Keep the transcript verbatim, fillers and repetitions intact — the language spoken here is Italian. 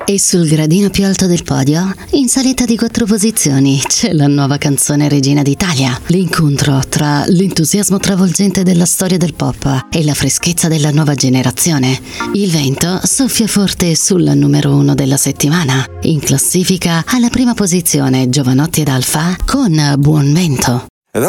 E sul gradino più alto del podio, in salita di quattro posizioni, c'è la nuova canzone Regina d'Italia. L'incontro tra l'entusiasmo travolgente della storia del pop e la freschezza della nuova generazione. Il vento soffia forte sulla numero uno della settimana. In classifica alla prima posizione Giovanotti ed Alfa con Buon Vento.